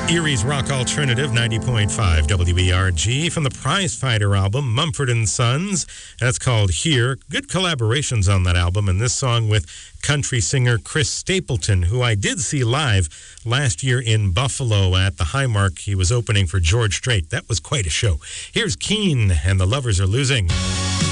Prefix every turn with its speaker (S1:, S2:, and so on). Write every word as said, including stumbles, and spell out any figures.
S1: Erie's Rock Alternative, ninety point five W E R G, from the Prize Fighter album, Mumford and Sons. That's called Here. Good collaborations on that album, and this song with country singer Chris Stapleton, who I did see live last year in Buffalo at the Highmark. He was opening for George Strait. That was quite a show. Here's Keane and The Lovers Are Losing.